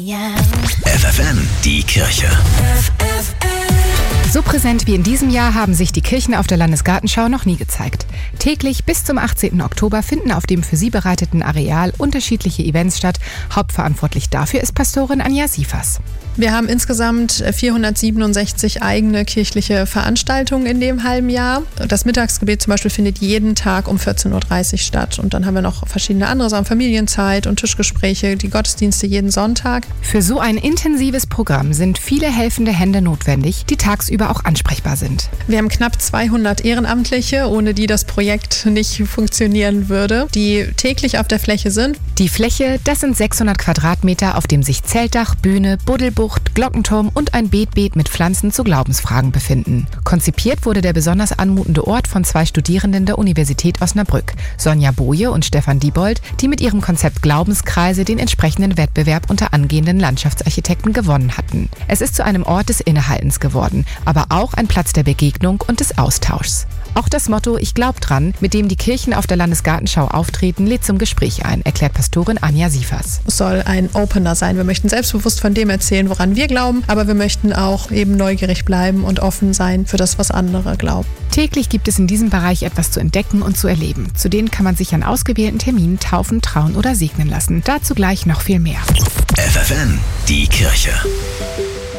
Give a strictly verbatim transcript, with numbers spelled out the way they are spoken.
Yeah. F F M, die Kirche. F F M. So präsent wie in diesem Jahr haben sich die Kirchen auf der Landesgartenschau noch nie gezeigt. Täglich bis zum achtzehnten Oktober finden auf dem für sie bereiteten Areal unterschiedliche Events statt. Hauptverantwortlich dafür ist Pastorin Anja Sievers. Wir haben insgesamt vierhundertsiebenundsechzig eigene kirchliche Veranstaltungen in dem halben Jahr. Das Mittagsgebet zum Beispiel findet jeden Tag um vierzehn Uhr dreißig statt. Und dann haben wir noch verschiedene andere Sachen, Familienzeit und Tischgespräche, die Gottesdienste jeden Sonntag. Für so ein intensives Programm sind viele helfende Hände notwendig, die tagsüber auch ansprechbar sind. Wir haben knapp zweihundert Ehrenamtliche, ohne die das Projekt nicht funktionieren würde, die täglich auf der Fläche sind. Die Fläche, das sind sechshundert Quadratmeter, auf dem sich Zeltdach, Bühne, Buddelbucht, Glockenturm und ein Betbeet mit Pflanzen zu Glaubensfragen befinden. Konzipiert wurde der besonders anmutende Ort von zwei Studierenden der Universität Osnabrück, Sonja Boje und Stefan Diebold, die mit ihrem Konzept Glaubenskreise den entsprechenden Wettbewerb unter angehenden Landschaftsarchitekten gewonnen hatten. Es ist zu einem Ort des Innehaltens geworden, aber auch ein Platz der Begegnung und des Austauschs. Auch das Motto „Ich glaub dran", mit dem die Kirchen auf der Landesgartenschau auftreten, lädt zum Gespräch ein, erklärt Pastorin Anja Sievers. Es soll ein Opener sein. Wir möchten selbstbewusst von dem erzählen, woran wir glauben, aber wir möchten auch eben neugierig bleiben und offen sein für das, was andere glauben. Täglich gibt es in diesem Bereich etwas zu entdecken und zu erleben. Zu denen kann man sich an ausgewählten Terminen taufen, trauen oder segnen lassen. Dazu gleich noch viel mehr. F F M, die Kirche.